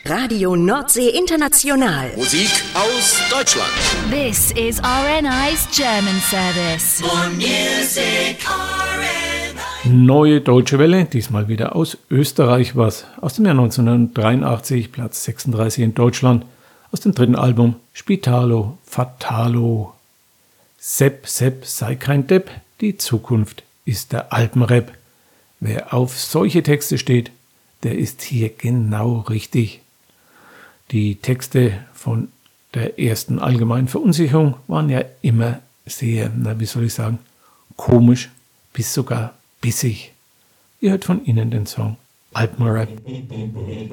Radio Nordsee International. Musik aus Deutschland. This is RNI's German service. More music, RNI. Neue Deutsche Welle, diesmal wieder aus Österreich was. Aus dem Jahr 1983, Platz 36 in Deutschland. Aus dem dritten Album Spitalo Fatalo. Sepp, Sepp, sei kein Depp, die Zukunft ist der Alpenrap. Wer auf solche Texte steht, der ist hier genau richtig. Die Texte von der ersten allgemeinen Verunsicherung waren ja immer sehr, komisch bis sogar bissig. Ihr hört von ihnen den Song Alpenrap.